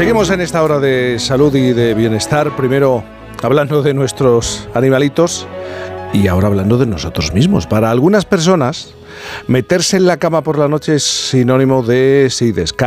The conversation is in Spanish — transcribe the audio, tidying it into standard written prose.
Seguimos en esta hora de salud y de bienestar, primero hablando de nuestros animalitos y ahora hablando de nosotros mismos. Para algunas personas, meterse en la cama por la noche es sinónimo de descanso.